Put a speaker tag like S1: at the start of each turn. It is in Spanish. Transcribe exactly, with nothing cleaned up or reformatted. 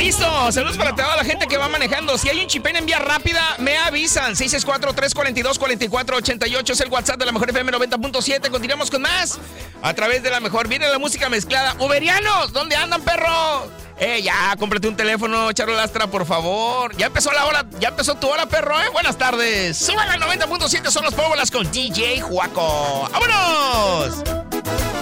S1: Listo, saludos para toda la gente que va manejando. Si hay un chipén en vía rápida, me avisan. seis seis cuatro, tres cuatro dos, cuatro cuatro ocho ocho es el WhatsApp de la Mejor F M noventa punto siete. Continuamos con más a través de la Mejor. Viene la música mezclada. Uberianos, ¿dónde andan, perro? Eh, ya, cómprate un teléfono, Charo Lastra, por favor. Ya empezó la hora, ya empezó tu hora, perro, ¿eh? Buenas tardes. Suban al noventa punto siete, son los Póbolas con D J Juaco. ¡Vámonos!